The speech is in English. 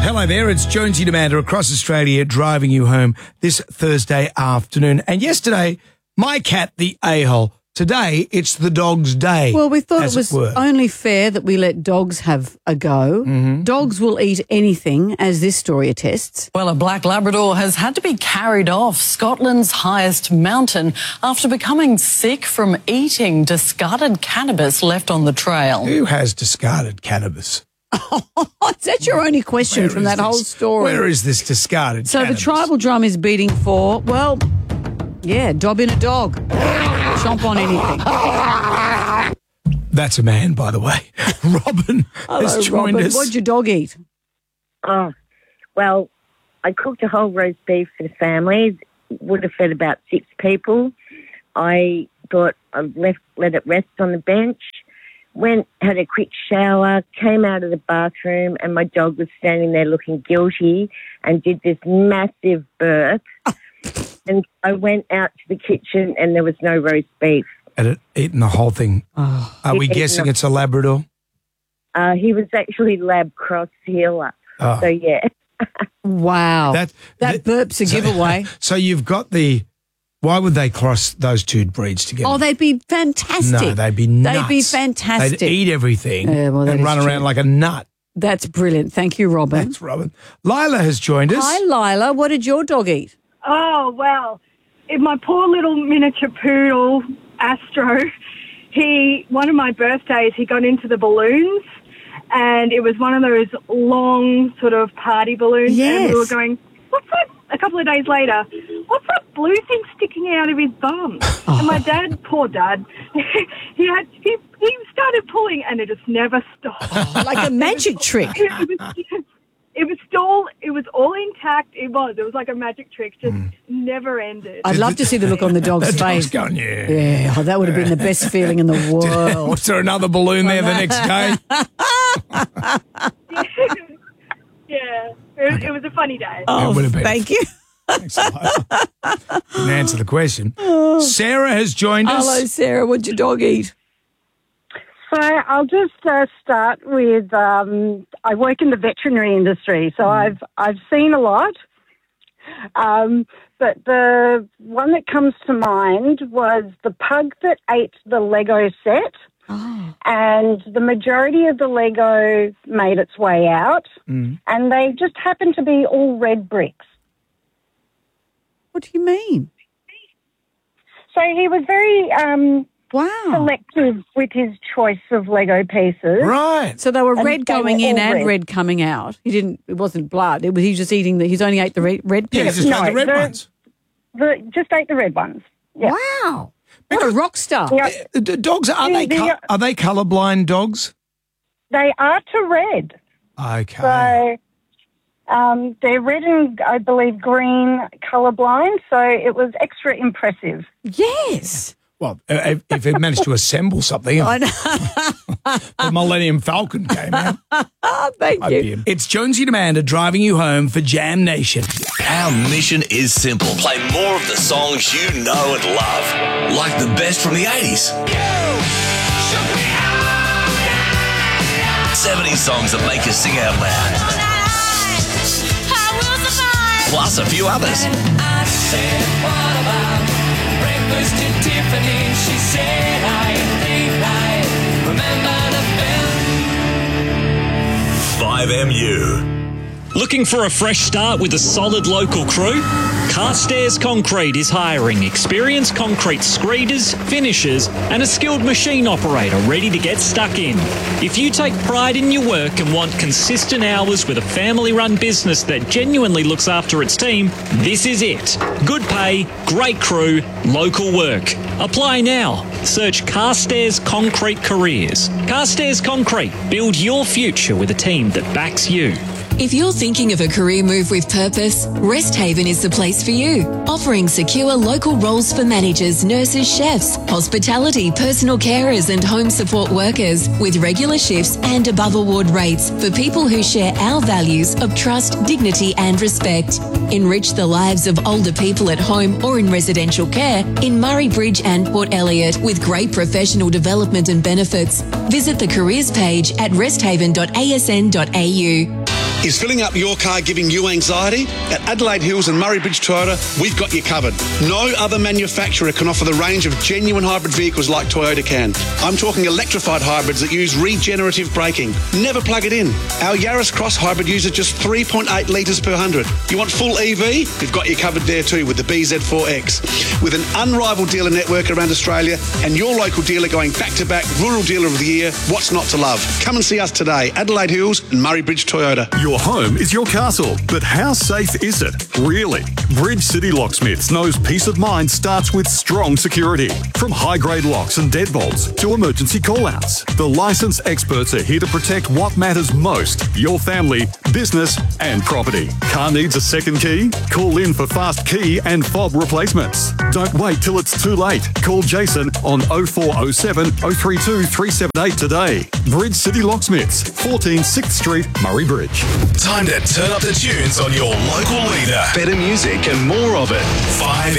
Hello there, it's Jonesy Demander across Australia driving you home this Thursday afternoon. And yesterday, my cat, the a-hole. Today, it's the dog's day. Well, we thought it was only fair that we let dogs have a go. Mm-hmm. Dogs will eat anything, as this story attests. Well, a black Labrador has had to be carried off Scotland's highest mountain after becoming sick from eating discarded cannabis left on the trail. Who has discarded cannabis? Is that your only question from that whole story? Where is this discarded So cannabis? the tribal drum is beating for, well, yeah, dob in a dog. Chomp on anything. That's a man, by the way. Robin has joined us. What'd your dog eat? Oh, well, I cooked a whole roast beef for the family. Would have fed about 6 people. I thought I'd let it rest on the bench. Went, had a quick shower, came out of the bathroom, and my dog was standing there looking guilty and did this massive burp. And I went out to the kitchen and there was no roast beef. Had it eaten the whole thing. Oh. Are we guessing it's a Labrador? He was actually Lab Cross Healer. Oh. So, yeah. Wow. That burp's a giveaway. So you've got why would they cross those two breeds together? Oh, they'd be fantastic. No, they'd be nuts. They'd be fantastic. They'd eat everything and run around like a nut. That's brilliant. Thank you, Robin. Thanks, Robin. Lila has joined us. Hi, Lila. What did your dog eat? Oh, well, my poor little miniature poodle, Astro, one of my birthdays, he got into the balloons, and it was one of those long sort of party balloons. Yes. And we were going, what's that? A couple of days later, what's that blue thing sticking out of his bum? Oh. And my dad, poor dad, he started pulling and it just never stopped. Oh, like a magic trick. It was all intact. It was like a magic trick, just never ended. I'd love to see the look on the dog's face. Dog's going, yeah. Yeah, that would have been the best feeling in the world. Was there another balloon there the next day? Yeah, it was a funny day. Oh, it would have been. Thank you. Thanks a lot. Didn't answer the question. Sarah has joined us. Hello, Sarah. What'd your dog eat? So I'll just start with, I work in the veterinary industry, so I've seen a lot. But the one that comes to mind was the pug that ate the Lego set. Oh. And the majority of the Lego made its way out, and they just happened to be all red bricks. What do you mean? So he was very selective with his choice of Lego pieces. Right. So they were red going in and red coming out. It wasn't blood. He was just eating he's only ate the red pieces. Yeah, he just ate the red ones. Just ate the red ones. Yeah. Wow. What a rock star. Yeah. Dogs, are they colourblind dogs? They are to red. Okay. So they're red and, I believe, green colourblind, so it was extra impressive. Yes. Well, if it managed to assemble something, I know. the Millennium Falcon came out. Thank you. It's Jonesy Demander driving you home for Jam Nation. Our mission is simple. Play more of the songs you know and love, like the best from the 80s. 70s songs that make you sing out loud. Plus a few others. I said, what about breakfast at Tiffany? She said, I think I remember the film. 5MU. Looking for a fresh start with a solid local crew? Carstairs Concrete is hiring experienced concrete screeders, finishers, and a skilled machine operator ready to get stuck in. If you take pride in your work and want consistent hours with a family-run business that genuinely looks after its team, this is it. Good pay, great crew, local work. Apply now. Search Carstairs Concrete Careers. Carstairs Concrete. Build your future with a team that backs you. If you're thinking of a career move with purpose, Resthaven is the place for you. Offering secure local roles for managers, nurses, chefs, hospitality, personal carers and home support workers with regular shifts and above award rates for people who share our values of trust, dignity and respect. Enrich the lives of older people at home or in residential care in Murray Bridge and Port Elliot with great professional development and benefits. Visit the careers page at resthaven.asn.au. Is filling up your car giving you anxiety? At Adelaide Hills and Murray Bridge Toyota, we've got you covered. No other manufacturer can offer the range of genuine hybrid vehicles like Toyota can. I'm talking electrified hybrids that use regenerative braking. Never plug it in. Our Yaris Cross hybrid uses just 3.8 litres per 100. You want full EV? We've got you covered there too with the BZ4X. With an unrivaled dealer network around Australia and your local dealer going back-to-back Rural Dealer of the Year, what's not to love? Come and see us today, Adelaide Hills and Murray Bridge Toyota. Your home is your castle, but how safe is it? Really? Bridge City Locksmiths knows peace of mind starts with strong security. From high-grade locks and deadbolts to emergency call-outs, the licensed experts are here to protect what matters most: your family, business and property. Car needs a second key? Call in for fast key and fob replacements. Don't wait till it's too late. Call Jason on 0407 032 378 today. Bridge City Locksmiths, 14 6th Street, Murray Bridge. Time to turn up the tunes on your local leader. Better music and more of it. 5